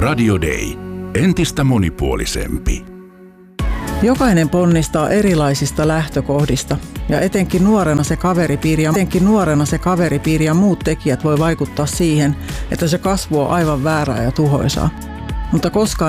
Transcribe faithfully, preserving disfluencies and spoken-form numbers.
Radio Day. Entistä monipuolisempi. Jokainen ponnistaa erilaisista lähtökohdista ja etenkin nuorena se kaveripiiri ja, etenkin nuorena se kaveripiiri ja muut tekijät voi vaikuttaa siihen, että se kasvu on aivan väärää ja tuhoisaa. Mutta koskaan